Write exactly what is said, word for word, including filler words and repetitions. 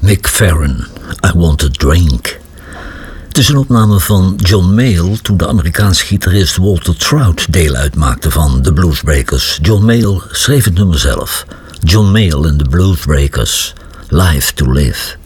Mick Farren, I Want a Drink. Het is een opname van John Mayall toen de Amerikaanse gitarist Walter Trout deel uitmaakte van The Bluesbreakers. John Mayall schreef het nummer zelf. John Mayall en The Bluesbreakers, Live to Live.